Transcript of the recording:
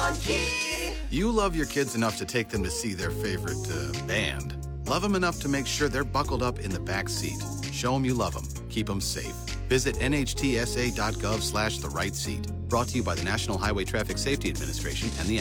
monkey. You love your kids enough to take them to see their favorite band. Love them enough to make sure they're buckled up in the back seat. Show them you love them. Keep them safe. Visit nhtsa.gov/therightseat. Brought to you by the National Highway Traffic Safety Administration and the